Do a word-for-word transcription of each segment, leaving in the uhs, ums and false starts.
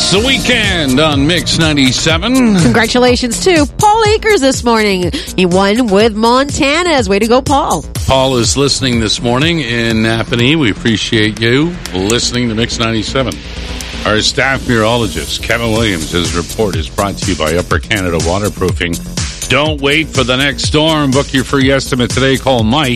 It's the weekend on Mix ninety-seven. Congratulations to Paul Akers this morning. He won with Montana's. Way to go, Paul. Paul is listening this morning in Napanee. We appreciate you listening to Mix ninety-seven. Our staff meteorologist, Kevin Williams, his report is brought to you by Upper Canada Waterproofing. Don't wait for the next storm. Book your free estimate today. Call Mike,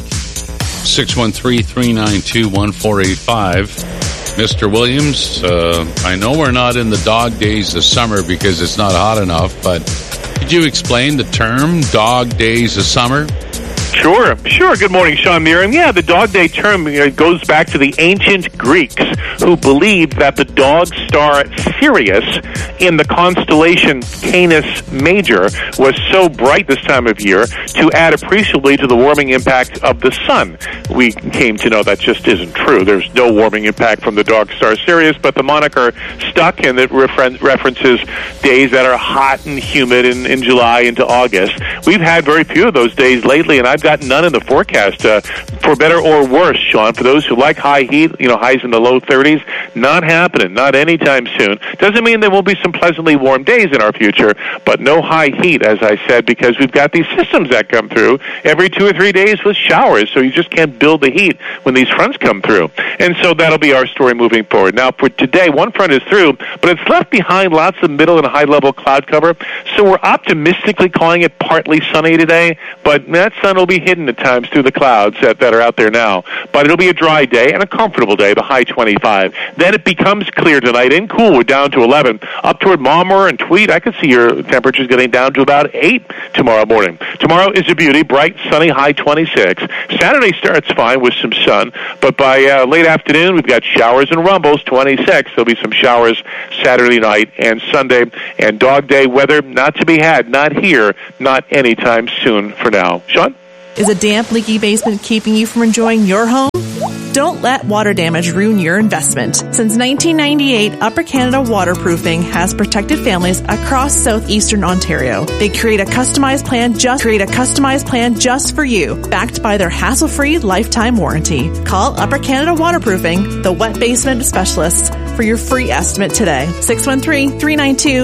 six one three, three nine two, one four eight five. Mister Williams, uh, I know we're not in the dog days of summer because it's not hot enough, but could you explain the term dog days of summer? Sure, sure. Good morning, Sean Miriam. Yeah, the dog day term uh, goes back to the ancient Greeks who believed that the dog star Sirius in the constellation Canis Major was so bright this time of year to add appreciably to the warming impact of the sun. We came to know that just isn't true. There's no warming impact from the dog star Sirius, but the moniker stuck, and it refer- references days that are hot and humid in, in July into August. We've had very few of those days lately, and I've got none in the forecast, uh, for better or worse, Sean. For those who like high heat, you know, highs in the low thirties, not happening, not anytime soon. Doesn't mean there won't be some pleasantly warm days in our future, but no high heat, as I said, because we've got these systems that come through every two or three days with showers, so you just can't build the heat when these fronts come through. And so that'll be our story moving forward. Now, for today, one front is through, but it's left behind lots of middle and high-level cloud cover, so we're optimistically calling it partly sunny today, but that sun will be hidden at times through the clouds that, that are out there now. But it'll be a dry day and a comfortable day, the high twenty-five. Then it becomes clear tonight and cool. We're down to eleven. Up toward Malmore and Tweed, I could see your temperatures getting down to about eight tomorrow morning. Tomorrow is a beauty, bright, sunny, high twenty-six. Saturday starts fine with some sun, but by uh, late afternoon, we've got showers and rumbles, twenty-six. There'll be some showers Saturday night and Sunday. And dog day weather, not to be had, not here, not anytime soon for now. Sean? Is a damp, leaky basement keeping you from enjoying your home? Don't let water damage ruin your investment. Since nineteen ninety-eight, Upper Canada Waterproofing has protected families across southeastern Ontario. They create a customized plan just create a customized plan just for you, backed by their hassle-free lifetime warranty. Call Upper Canada Waterproofing, the wet basement specialists, for your free estimate today. six one three, three nine two,